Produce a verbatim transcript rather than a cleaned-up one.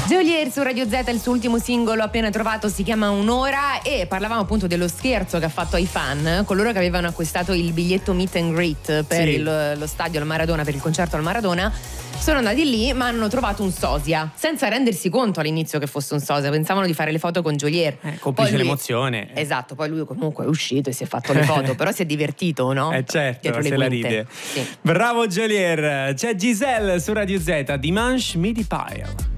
Geolier su Radio Z, il suo ultimo singolo appena trovato si chiama Un'ora, e parlavamo appunto dello scherzo che ha fatto ai fan, coloro che avevano acquistato il biglietto meet and greet per Sì. il, lo stadio al Maradona, per il concerto al Maradona. Sono andati lì ma hanno trovato un sosia, senza rendersi conto all'inizio che fosse un sosia, pensavano di fare le foto con Geolier. Eh, complice Poi lui- l'emozione. Esatto, poi lui comunque è uscito e si è fatto le foto, però si è divertito, no? Eh certo, Dietro le se la quinte. ride. Sì. Bravo Geolier. C'è Giselle su Radio Z, Dimanche Midi Pile.